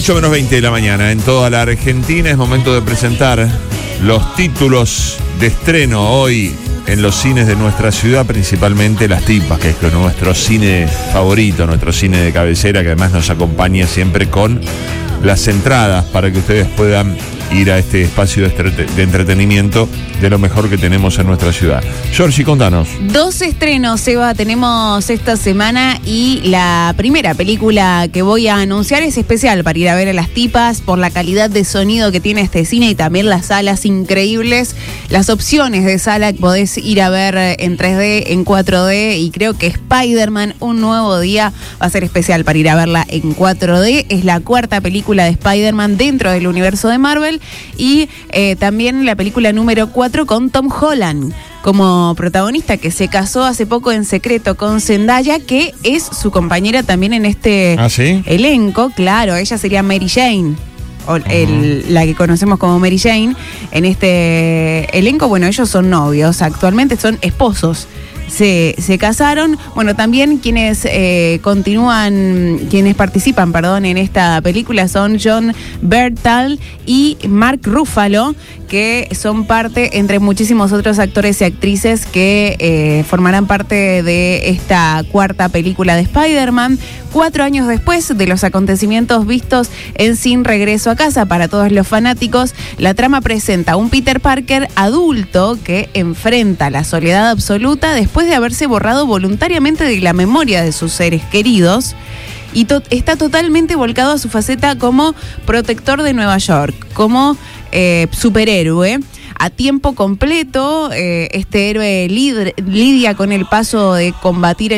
8:20 de la mañana en toda la Argentina. Es momento de presentar los títulos de estreno hoy en los cines de nuestra ciudad, principalmente Las Tipas, que es nuestro cine favorito, nuestro cine de cabecera, que además nos acompaña siempre con las entradas para que ustedes puedan ir a este espacio de entretenimiento de lo mejor que tenemos en nuestra ciudad. Georgie, contanos. 2 estrenos, Eva, tenemos esta semana, y la primera película que voy a anunciar es especial para ir a ver a Las Tipas por la calidad de sonido que tiene este cine y también las salas increíbles, las opciones de sala que podés ir a ver en 3D, en 4D, y creo que Spider-Man, Un Nuevo Día, va a ser especial para ir a verla en 4D. Es la 4ª película de Spider-Man dentro del universo de Marvel, y también la película número 4 con Tom Holland como protagonista, que se casó hace poco en secreto con Zendaya, que es su compañera también en este elenco. Claro, ella sería Mary Jane, la que conocemos como Mary Jane en este elenco. Bueno, ellos son novios, actualmente son esposos. Se casaron. Bueno, también quienes participan, en esta película son Jon Bernthal y Mark Ruffalo, que son parte, entre muchísimos otros actores y actrices, que formarán parte de esta 4ª película de Spider-Man, 4 años después de los acontecimientos vistos en Sin Regreso a Casa. Para todos los fanáticos, la trama presenta a un Peter Parker adulto que enfrenta la soledad absoluta después de haberse borrado voluntariamente de la memoria de sus seres queridos, y está totalmente volcado a su faceta como protector de Nueva York, como superhéroe a tiempo completo. Este héroe lidia con el peso de combatir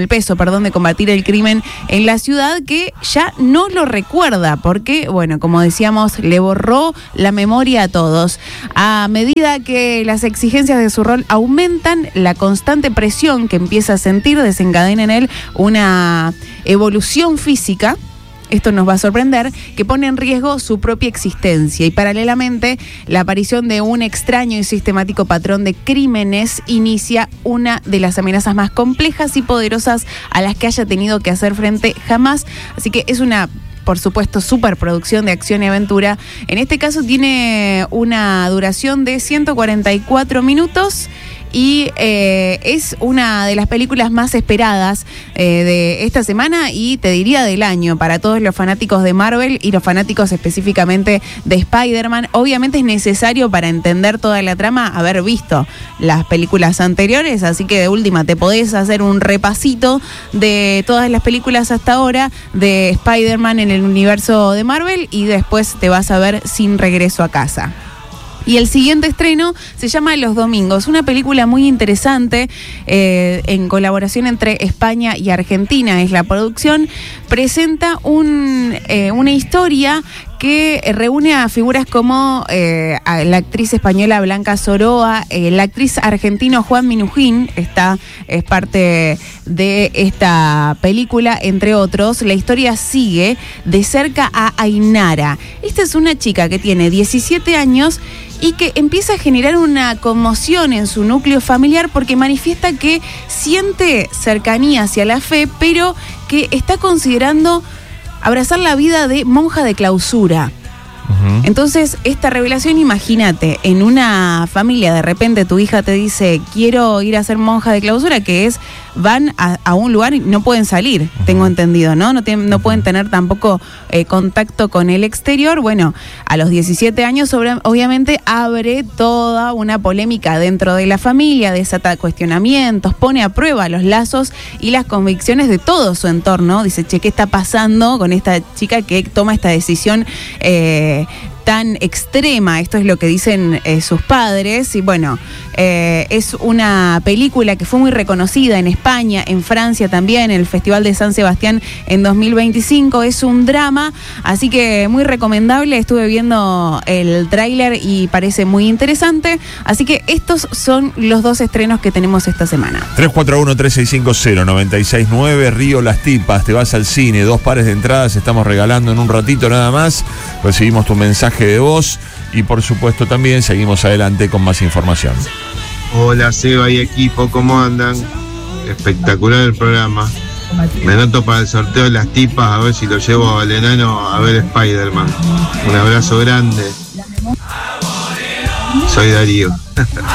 el crimen en la ciudad, que ya no lo recuerda porque, bueno, como decíamos, le borró la memoria a todos. A medida que las exigencias de su rol aumentan, la constante presión que empieza a sentir desencadena en él una evolución física. Esto nos va a sorprender, que pone en riesgo su propia existencia, y paralelamente la aparición de un extraño y sistemático patrón de crímenes inicia una de las amenazas más complejas y poderosas a las que haya tenido que hacer frente jamás. Así que es una, por supuesto, superproducción de acción y aventura. En este caso tiene una duración de 144 minutos. Y es una de las películas más esperadas de esta semana, y te diría del año, para todos los fanáticos de Marvel y los fanáticos específicamente de Spider-Man. Obviamente es necesario, para entender toda la trama, haber visto las películas anteriores, así que de última te podés hacer un repasito de todas las películas hasta ahora de Spider-Man en el universo de Marvel, y después te vas a ver Sin Regreso a Casa. Y el siguiente estreno se llama Los Domingos, una película muy interesante, en colaboración entre España y Argentina. Es la producción. Presenta una historia que reúne a figuras como a la actriz española Blanca Soroa, la actriz argentino Juan Minujín, es parte de esta película, entre otros. La historia sigue de cerca a Ainara. Esta es una chica que tiene 17 años y que empieza a generar una conmoción en su núcleo familiar, porque manifiesta que siente cercanía hacia la fe, pero que está considerando abrazar la vida de monja de clausura. Entonces, esta revelación, imagínate, en una familia, de repente tu hija te dice, quiero ir a ser monja de clausura, que es, van a un lugar y no pueden salir, tengo entendido, ¿no? No pueden tener tampoco contacto con el exterior. Bueno, a los 17 años, obviamente, abre toda una polémica dentro de la familia, desata cuestionamientos, pone a prueba los lazos y las convicciones de todo su entorno. Dice, che, ¿qué está pasando con esta chica que toma esta decisión tan extrema? Esto es lo que dicen sus padres. Y bueno, es una película que fue muy reconocida en España, en Francia también, en el Festival de San Sebastián en 2025. Es un drama, así que muy recomendable. Estuve viendo el tráiler y parece muy interesante. Así que estos son los 2 estrenos que tenemos esta semana. 341-3650-969, Río Las Tipas. Te vas al cine, 2 pares de entradas estamos regalando en un ratito nada más. Recibimos tu mensaje de voz y, por supuesto, también seguimos adelante con más información. Hola Seba y equipo, ¿cómo andan? Espectacular el programa. Me anoto para el sorteo de las tipas, a ver si lo llevo al enano a ver Spider-Man. Un abrazo grande. Soy Darío.